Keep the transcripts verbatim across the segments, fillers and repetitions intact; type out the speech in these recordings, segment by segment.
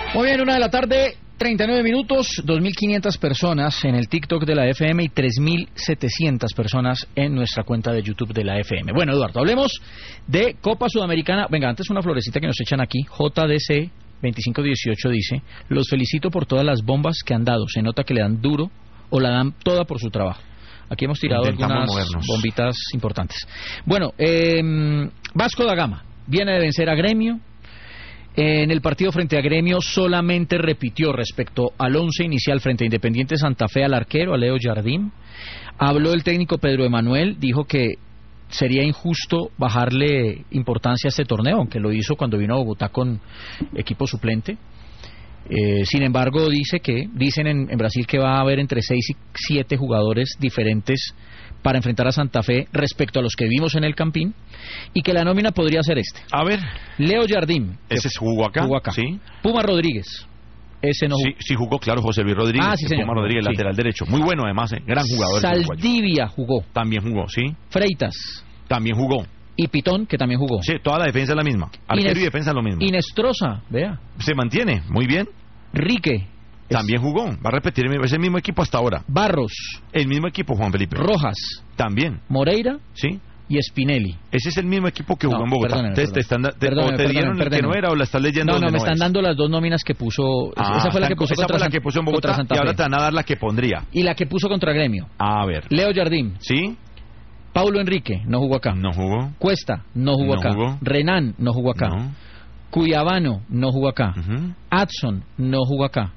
Muy bien, una de la tarde, treinta y nueve minutos, dos mil quinientas personas en el TikTok de la F M y tres mil setecientas personas en nuestra cuenta de YouTube de la F M. Bueno, Eduardo, hablemos de Copa Sudamericana. Venga, antes una florecita que nos echan aquí. J D C veinticinco dieciocho dice: los felicito por todas las bombas que han dado. Se nota que le dan duro o la dan toda por su trabajo. Aquí hemos tirado Intentamos algunas movernos. bombitas importantes. Bueno, eh, Vasco da Gama viene de vencer a Gremio. En el partido frente a Gremio solamente repitió respecto al once inicial frente a Independiente Santa Fe al arquero, a Leo Jardín. Habló el técnico Pedro Emanuel, dijo que sería injusto bajarle importancia a este torneo, aunque lo hizo cuando vino a Bogotá con equipo suplente. Eh, sin embargo, dice que dicen en, en Brasil que va a haber entre seis y siete jugadores diferentes para enfrentar a Santa Fe respecto a los que vimos en el Campín, y que la nómina podría ser este. A ver. Leo Jardín. Ese es jugó acá. Jugó acá. Sí. Puma Rodríguez. Ese no jugó. Sí, sí jugó, claro, José Luis Rodríguez. Ah, sí, señor. Puma Rodríguez, Sí. lateral derecho. Muy bueno, además, eh. gran jugador. Saldivia jugó. También jugó, sí. Freitas. También jugó. Y Pitón, que también jugó. Sí, toda la defensa es la misma. Arquero Ines- y defensa es lo mismo. Inestrosa, vea. Se mantiene, muy bien. Rique. También jugó. Va a repetir el- ese mismo equipo hasta ahora. Barros. El mismo equipo, Juan Felipe. Rojas. También, Moreira sí. y Spinelli. Ese es el mismo equipo que jugó No, en Bogotá. perdóneme, Entonces, te, están, da- te, perdóneme, o te dieron perdóneme, el que no perdóneme. era o la estás leyendo No, no, donde me no están es. dando las dos nóminas que puso. Ah, esa fue la que están- puso esa contra, fue la San- que puso en contra Bogotá Santa y Fe. ahora te van a dar la que pondría. Y la que puso contra Gremio. A ver. Leo Jardín. ¿Sí? Paulo Enrique, no jugó acá. No jugó. Cuesta, no jugó No acá. jugó. Renan, no jugó acá. No. Cuyabano, no jugó acá. Ujú. Adson, no jugó acá.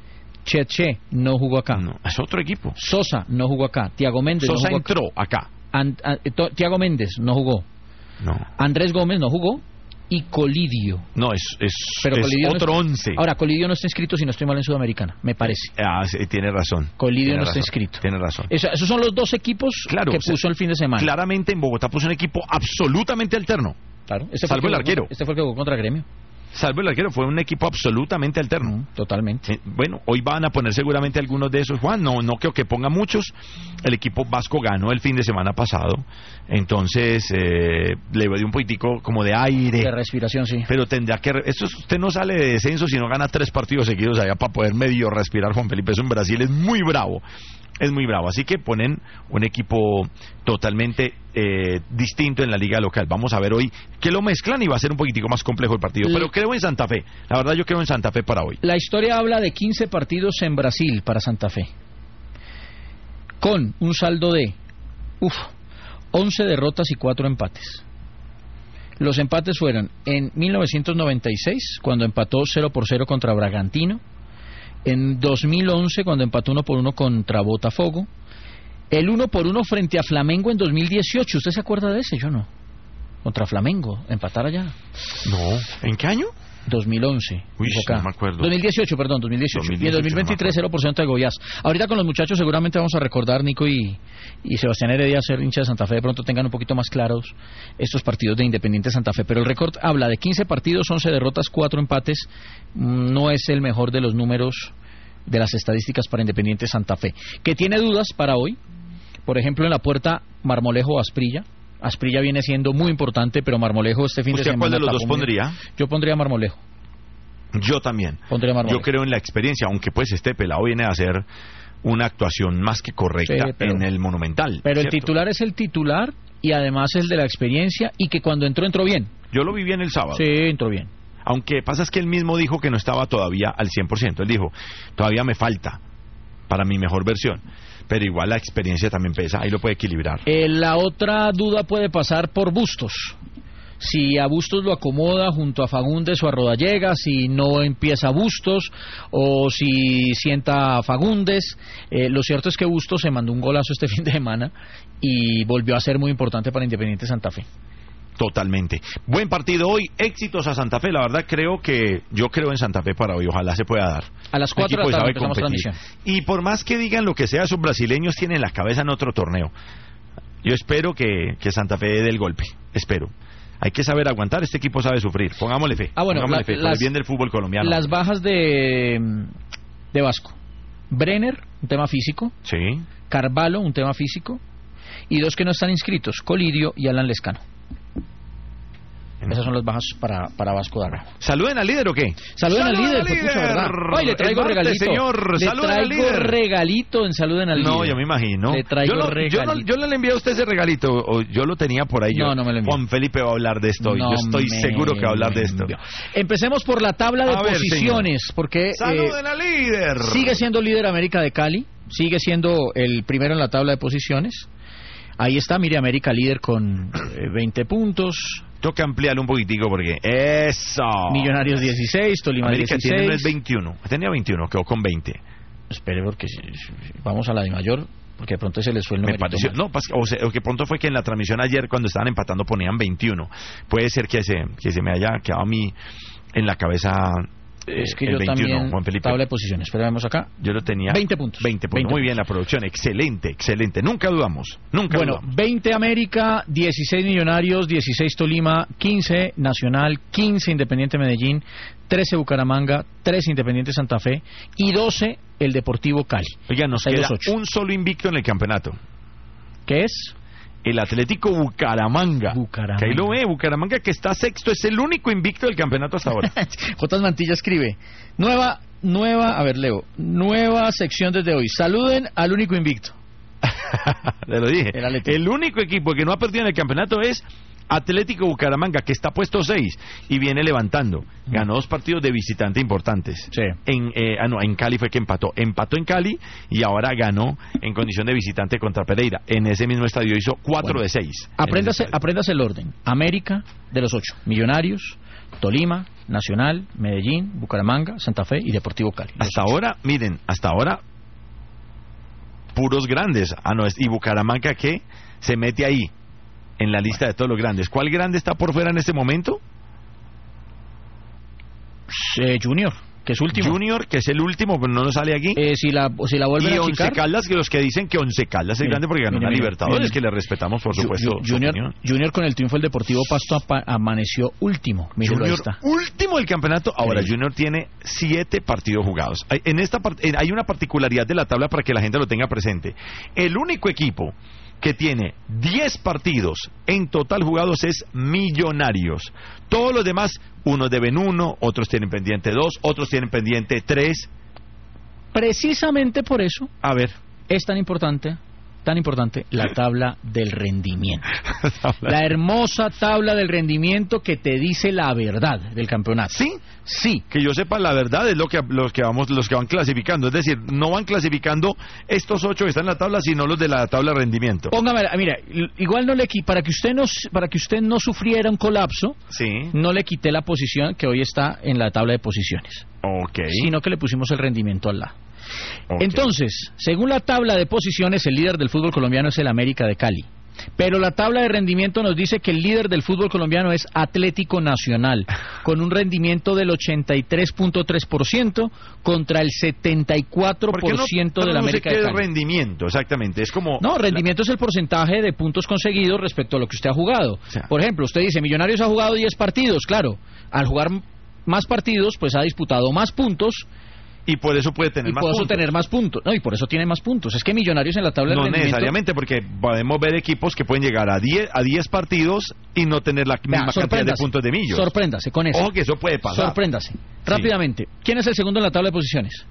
Cheche, no jugó acá. No, es otro equipo. Sosa, no jugó acá. Tiago Méndez, Sosa no jugó acá. entró acá. An- an- to- Tiago Méndez, no jugó. No. Andrés Gómez, no jugó. Y Colidio. No, es, es, Pero es Colidio no otro está- once. Ahora, Colidio no está inscrito si no estoy mal en Sudamericana, me parece. Ah, sí, tiene razón. Colidio Tiene no está razón, inscrito. Tiene razón. Eso- esos son los dos equipos Claro, que o sea, puso el fin de semana. Claramente en Bogotá puso un equipo absolutamente alterno. Claro. Este Salvo fue el que jugó- arquero. Este fue el que jugó contra Gremio. Salvo el arquero, fue un equipo absolutamente alterno. Mm, totalmente. Eh, Bueno, hoy van a poner seguramente algunos de esos, Juan. No, no creo que ponga muchos. El equipo vasco ganó el fin de semana pasado. Entonces, eh, le dio un poquitico como de aire. De respiración, sí. Pero tendrá que... Esto es- usted no sale de descenso si no gana tres partidos seguidos allá para poder medio respirar, Juan Felipe. Eso en Brasil es muy bravo. Es muy bravo. Así que ponen un equipo totalmente eh, distinto en la liga local. Vamos a ver hoy que lo mezclan y va a ser un poquitico más complejo el partido. L- Pero creo en Santa Fe. La verdad yo creo en Santa Fe para hoy. La historia habla de quince partidos en Brasil para Santa Fe, con un saldo de uf, once derrotas y cuatro empates. Los empates fueron en mil novecientos noventa y seis, cuando empató cero por cero contra Bragantino, en dos mil once, cuando empató uno por uno contra Botafogo, el uno por uno frente a Flamengo en dos mil dieciocho. ¿Usted se acuerda de ese? Yo no. Contra Flamengo, empatar allá. No. ¿En qué año? dos mil once. Uy, dijo acá. no me acuerdo. dos mil dieciocho, perdón, dos mil dieciocho. dos mil Y en dieciocho, dos mil veintitrés, no me cero por ciento de Goiás. Ahorita con los muchachos seguramente vamos a recordar, Nico y, y Sebastián Heredia, ser hincha de Santa Fe, de pronto tengan un poquito más claros estos partidos de Independiente Santa Fe. Pero el récord habla de quince partidos, once derrotas, cuatro empates. Mm, No es el mejor de los números de las estadísticas para Independiente Santa Fe. Que tiene dudas para hoy. Por ejemplo, en la puerta, Marmolejo Asprilla. Asprilla viene siendo muy importante, pero Marmolejo este fin de ¿Usted semana... cuál de los dos tapó muy- pondría? Yo pondría Marmolejo. Yo también. Pondría Marmolejo. Yo creo en la experiencia, aunque pues este pelado viene a hacer una actuación más que correcta Sí, pero- en el Monumental. Pero el ¿cierto? titular es el titular y además el de la experiencia, y que cuando entró, entró bien. Yo lo viví en el sábado. Sí, entró bien. Aunque pasa es que él mismo dijo que no estaba todavía al cien por ciento. Él dijo, todavía me falta para mi mejor versión. Pero igual la experiencia también pesa, ahí lo puede equilibrar. Eh, la otra duda puede pasar por Bustos. Si a Bustos lo acomoda junto a Fagundes o a Rodallega, si no empieza Bustos o si sienta a Fagundes. Eh, lo cierto es que Bustos se mandó un golazo este fin de semana y volvió a ser muy importante para Independiente Santa Fe. Totalmente. Buen partido hoy, éxitos a Santa Fe. La verdad creo que, yo creo en Santa Fe para hoy, ojalá se pueda dar. A las cuatro de Equipo la tarde sabe empezamos competir. transmisión. Y por más que digan lo que sea, esos brasileños tienen la cabeza en otro torneo. Yo espero que, que Santa Fe dé el golpe, espero. Hay que saber aguantar, este equipo sabe sufrir. Pongámosle fe. Ah, bueno, pongámosle la- fe, por las- el bien del fútbol colombiano. Las bajas de, de Vasco. Brenner, un tema físico. Sí. Carvalho, un tema físico. Y dos que no están inscritos, Colidio y Alan Lescano. Esas son las bajas para, para Vasco da Gama. ¿Saluden al líder o qué? Saluden, Saluden al líder, al líder. Pucha, ¿verdad? Hoy le traigo martes, regalito. Señor. Le Saluden traigo al líder. regalito en Saluden al líder. No, yo me imagino. Le traigo yo, lo, regalito. Yo, no, yo no le envié a usted ese regalito, o yo lo tenía por ahí. No, yo. no me lo envió. Juan Felipe va a hablar de esto. No yo estoy seguro que va a hablar de esto. Empecemos por la tabla de a posiciones, ver, porque Saluden eh, al líder. Sigue siendo líder América de Cali, sigue siendo el primero en la tabla de posiciones. Ahí está, mire, América líder con eh, veinte puntos. Tengo que ampliarlo un poquitico porque eso. Millonarios dieciséis, Tolima América dieciséis. Tiene veintiuno. Tenía veintiuno, quedó con veinte. Espere porque vamos a la de mayor, porque de pronto se les fue el número. Me pareció, no, o sea, o que pronto fue que en la transmisión ayer cuando estaban empatando ponían veintiuno. Puede ser que se que se me haya quedado a mí en la cabeza. Es que el yo veintiuno, también, Juan Felipe. tabla de posiciones, pero vemos acá. Yo lo tenía. veinte puntos. veinte puntos. veinte Muy puntos. bien la producción, excelente, excelente. Nunca dudamos, nunca bueno, dudamos. veinte América, dieciséis Millonarios, dieciséis Tolima, quince Nacional, quince Independiente Medellín, trece Bucaramanga, trece Independiente Santa Fe y doce el Deportivo Cali. Oiga, nos queda un solo invicto en el campeonato. ¿Qué es? El Atlético Bucaramanga. Bucaramanga. Que ahí lo ve, Bucaramanga que está sexto, es el único invicto del campeonato hasta ahora. Jotas Mantilla escribe, nueva, nueva, a ver Leo, nueva sección desde hoy, saluden al único invicto. Te lo dije, el, el único equipo que no ha perdido en el campeonato es Atlético Bucaramanga, que está puesto seis y viene levantando. Ganó dos partidos de visitante importantes. Sí. En, eh, ah, no, en Cali fue que empató. Empató en Cali y ahora ganó en condición de visitante contra Pereira. En ese mismo estadio hizo cuatro bueno, de seis. Apréndase, apréndase el orden. América de los ocho. Millonarios, Tolima, Nacional, Medellín, Bucaramanga, Santa Fe y Deportivo Cali. Hasta ahora, miren, hasta ahora puros grandes. Ah, no, y Bucaramanga que se mete ahí en la lista de todos los grandes. ¿Cuál grande está por fuera en este momento? Eh, Junior, que es último. Junior, que es el último, pero no nos sale aquí. Eh, si la si la vuelven y a Once achicar, Caldas, que los que dicen que Once Caldas es mire, grande porque ganó mire, una mire, Libertadores, mire. que le respetamos, por supuesto. Junior, Junior con el triunfo del Deportivo Pasto amaneció último. Míralo, Junior, ahí está. último del campeonato. Ahora, sí. Junior tiene siete partidos jugados. En esta hay una particularidad de la tabla para que la gente lo tenga presente. El único equipo que tiene diez partidos en total jugados es Millonarios. Todos los demás, unos deben uno, otros tienen pendiente dos, otros tienen pendiente tres. Precisamente por eso, a ver, es tan importante, tan importante la tabla del rendimiento. La hermosa tabla del rendimiento que te dice la verdad del campeonato. ¿Sí? Sí. Que yo sepa, la verdad es lo que los que vamos, los que van clasificando. Es decir, no van clasificando estos ocho que están en la tabla, sino los de la tabla de rendimiento. Póngame, mira, igual no le para que usted no para que usted no sufriera un colapso, sí. No le quité la posición que hoy está en la tabla de posiciones. Okay. Sino que le pusimos el rendimiento al lado. Okay. Entonces, según la tabla de posiciones, el líder del fútbol colombiano es el América de Cali. Pero la tabla de rendimiento nos dice que el líder del fútbol colombiano es Atlético Nacional, con un rendimiento del ochenta y tres punto tres por ciento contra el setenta y cuatro por ciento no, del no América sé de qué Cali. Es rendimiento, exactamente. Es como no, rendimiento la... es el porcentaje de puntos conseguidos respecto a lo que usted ha jugado. O sea, por ejemplo, usted dice, Millonarios ha jugado diez partidos, claro, al jugar más partidos, pues ha disputado más puntos. Y por eso puede tener y más por eso puntos. tener más puntos. No, y por eso tiene más puntos. Es que Millonarios en la tabla de no rendimiento... No necesariamente, porque podemos ver equipos que pueden llegar a diez, a diez partidos y no tener la misma Vea, cantidad de puntos de Millos. Sorpréndase con eso. Ojo que eso puede pasar. Sorpréndase. Rápidamente. Sí. ¿Quién es el segundo en la tabla de posiciones?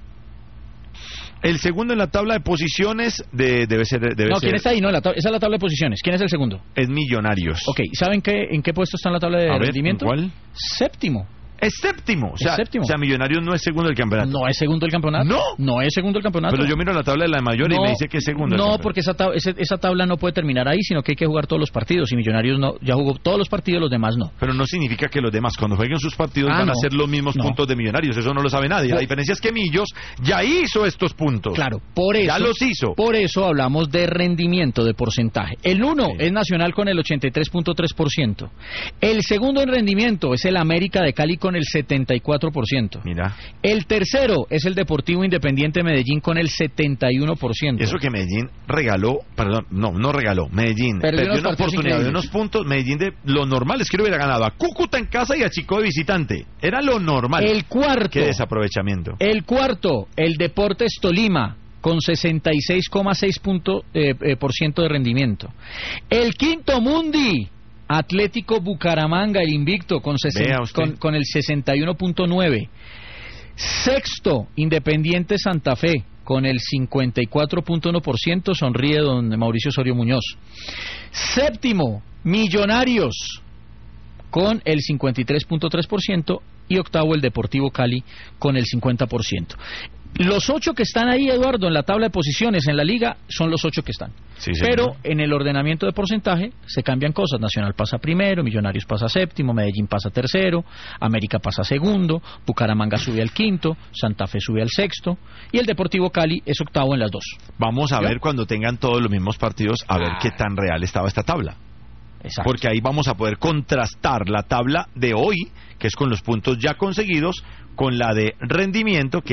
El segundo en la tabla de posiciones de, debe ser... Debe no, ser, ¿quién está ahí? No, la esa es la tabla de posiciones. ¿Quién es el segundo? Es Millonarios. Ok, ¿saben qué, en qué puesto está en la tabla de a rendimiento? Ver, ¿cuál? Séptimo. Es séptimo. O sea, es séptimo. O sea, Millonarios no es segundo del campeonato. No es segundo del campeonato. No. No es segundo del campeonato. Pero yo miro la tabla de la mayor no, y me dice que es segundo. No, porque esa tabla, esa tabla no puede terminar ahí, sino que hay que jugar todos los partidos. Y Millonarios no, ya jugó todos los partidos, los demás no. Pero no significa que los demás, cuando jueguen sus partidos, ah, van no. a ser los mismos no. puntos de Millonarios. Eso no lo sabe nadie. La diferencia es que Millos ya hizo estos puntos. Claro, por eso. Ya los hizo. Por eso hablamos de rendimiento, de porcentaje. El uno sí. es Nacional con el ochenta y tres punto tres por ciento. El segundo en rendimiento es el América de Cali con el setenta y cuatro por ciento. Mira. El tercero es el Deportivo Independiente Medellín con el setenta y uno por ciento. Eso que Medellín regaló, perdón, no, no regaló. Medellín perdió, perdió una oportunidad increíbles. de unos puntos. Medellín de lo normal es que hubiera ganado a Cúcuta en casa y a Chico de visitante. Era lo normal. El cuarto. Qué desaprovechamiento. El cuarto, el Deportes Tolima, con sesenta y seis coma seis por ciento eh, eh, por ciento de rendimiento. El quinto, Mundi, Atlético Bucaramanga, el invicto, con, Vea usted. con, con el sesenta y uno punto nueve. Sexto, Independiente Santa Fe, con el cincuenta y cuatro punto uno por ciento. Sonríe don Mauricio Osorio Muñoz. Séptimo, Millonarios, con el cincuenta y tres punto tres por ciento. Y octavo, el Deportivo Cali, con el cincuenta por ciento. Los ocho que están ahí, Eduardo, en la tabla de posiciones en la liga, son los ocho que están. Sí, pero en el ordenamiento de porcentaje se cambian cosas. Nacional pasa primero, Millonarios pasa séptimo, Medellín pasa tercero, América pasa segundo, Bucaramanga sube al quinto, Santa Fe sube al sexto y el Deportivo Cali es octavo en las dos. Vamos a ¿Ya? ver cuando tengan todos los mismos partidos, a ver Ah. qué tan real estaba esta tabla. Exacto. Porque ahí vamos a poder contrastar la tabla de hoy, que es con los puntos ya conseguidos, con la de rendimiento, que